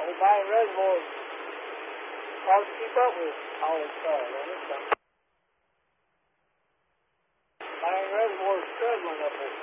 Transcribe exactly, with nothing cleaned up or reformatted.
Old Baton Reservoir is hard to keep up with all this stuff, don't it? So, Baton Reservoir is struggling up there.